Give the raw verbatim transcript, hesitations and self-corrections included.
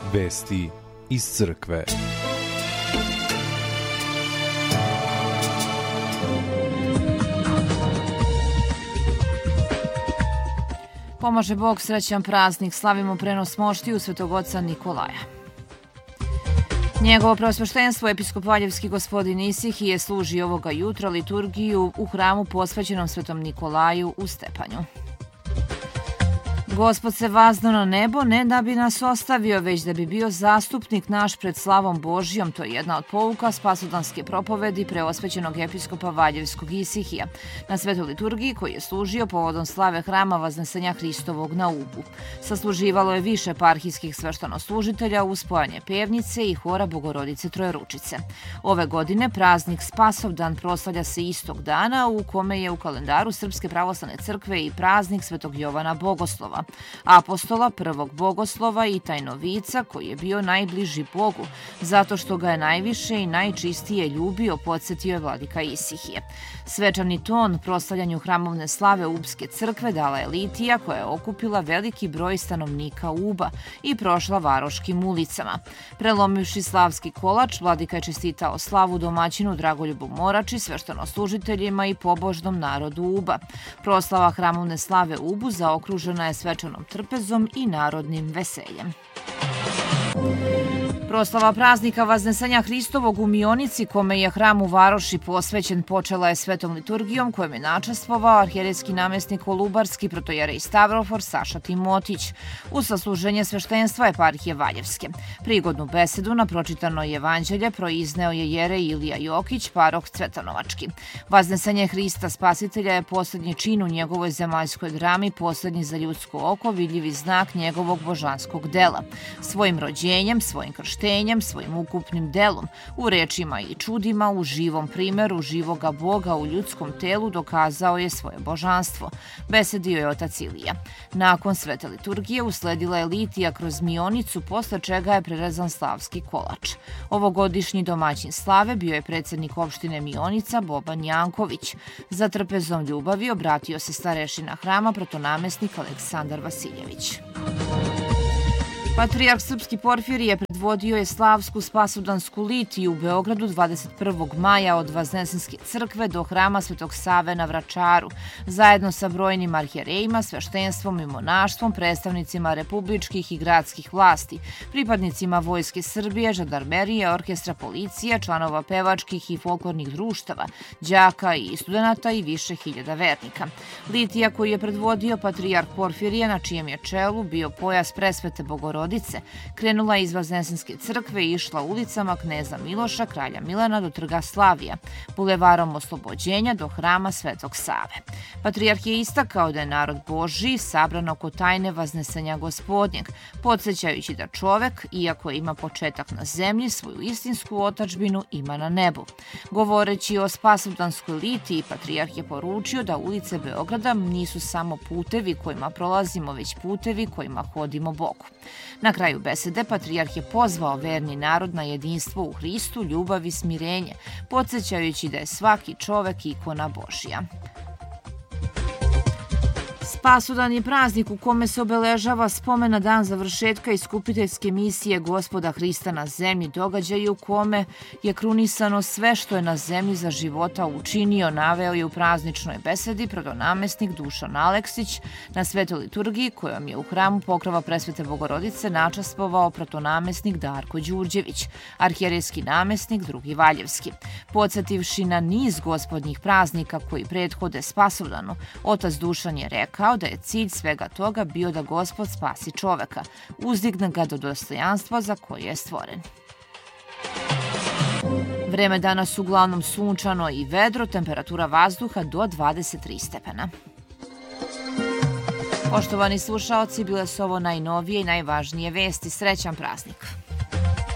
Vesti iz crkve. Pomaže Bog, srećan praznik, slavimo prenos moštiju Svetog oca Nikolaja. Njegovo preosveštenstvo, episkop Valjevski gospodin Isihije, služi ovoga jutra liturgiju u hramu posvećenom Svetom Nikolaju u Stepanju. Gospod se vazno na nebo ne da bi nas ostavio, već da bi bio zastupnik naš pred slavom Božjom. To je jedna od pouka spasodanske propovedi preosvećenog episkopa Valjevskog Isihija na svetoj liturgiji koji je služio povodom slave hrama Vaznesenja Hristovog na Ubu. Sasluživalo je više eparhijskih sveštenoslužitelja uz spojanje pevnice i hora Bogorodice Trojeručice. Ove godine praznik Spasovdan proslavlja se istog dana u kome je u kalendaru Srpske pravoslavne crkve i praznik Svetog Jovana Bogoslova, apostola, prvog bogoslova i tajnovica koji je bio najbliži Bogu, zato što ga je najviše i najčistije ljubio, podsjetio je vladika Isihije. Svečani ton proslavljanju hramovne slave Ubske crkve dala je litija koja je okupila veliki broj stanovnika Uba i prošla varoškim ulicama. Prelomivši slavski kolač, vladika je čestitao slavu domaćinu Dragoljubu Morači, sveštenoslužiteljima i pobožnom narodu Uba. Proslava hramovne slave Ubu zaokružena je svečanom trpezom i narodnim veseljem. Proslava praznika Vaznesenja Hristovog u Mionici, kome je hram u Varoši posvećen, počela je svetom liturgijom kojom je načestvovao arhijerejski namestnik Kolubarski protojerej Stavrofor Saša Timotić u sasluženje sveštenstva eparhije Valjevske. Prigodnu besedu na pročitano evanđelje proizneo je jerej Ilija Jokić, paroh Cvetanovački. Vaznesenje Hrista Spasitelja je poslednji čin u njegovoj zemaljskoj drami, poslednji za ljudsko oko, vidljivi znak njegovog božanskog dela. Svojim rođenjem, svojim krštenjem, svojim ukupnim delom, u rečima i čudima, u živom primeru živoga Boga u ljudskom telu dokazao je svoje božanstvo, besedio je otac Ilija. Nakon svete liturgije usledila je litija kroz Mionicu, posle čega je prerezan slavski kolač. Ovogodišnji domaćin slave bio je predsjednik opštine Mionica Boban Janković. Za trpezom ljubavi obratio se starešina hrama protonamestnik Aleksandar Vasiljević. Patrijarh Srpski Porfirije predvodio je slavsku spasovdansku litiju u Beogradu dvadeset prvog maja od Vaznesenske crkve do hrama Svetog Save na Vračaru, zajedno sa brojnim arhijerejima, sveštenstvom i monaštvom, predstavnicima republičkih i gradskih vlasti, pripadnicima Vojske Srbije, žandarmerije, orkestra policije, članova pevačkih i folklornih društava, đaka i studenata i više hiljada vernika. Litija koju je predvodio Patrijarh Porfirije, na čijem je čelu bio pojas presvete Bogorodice, krenula iz Vaznesenske crkve i išla ulicama Kneza Miloša, Kralja Milana do Trga Slavija, bulevarom Oslobođenja do hrama Svetog Save. Patrijarh je istakao da je narod Božji sabran oko tajne Vaznesenja Gospodnjeg, podsjećajući da čovek, iako ima početak na zemlji, svoju istinsku otadžbinu ima na nebu. Govoreći o spasovdanskoj litiji, patrijarh je poručio da ulice Beograda nisu samo putevi kojima prolazimo, već putevi kojima hodimo Bogu. Na kraju besede patrijarh je pozvao verni narod na jedinstvo u Hristu, ljubav i smirenje, podsjećajući da je svaki čovek ikona Božja. Spasudan je praznik u kome se obeležava spomen na dan završetka iskupiteljske misije Gospoda Hrista na zemlji, događaj u kome je krunisano sve što je na zemlji za života učinio, naveo je u prazničnoj besedi protonamestnik Dušan Aleksić na svetoj liturgiji kojom je u hramu Pokrova presvete Bogorodice načestvovao protonamestnik Darko Đurđević, arhijerejski namestnik drugi Valjevski. Podsjetivši na niz gospodnjih praznika koji prethode Spasovdanu, otac Dušan je rekao da je cilj svega toga bio da Gospod spasi čoveka, uzdigne ga do dostojanstva za koje je stvoren. Vreme danas uglavnom sunčano i vedro, temperatura vazduha do dvadeset tri stepena. Poštovani slušaoci, bile su ovo najnovije i najvažnije vesti. Srećan praznik!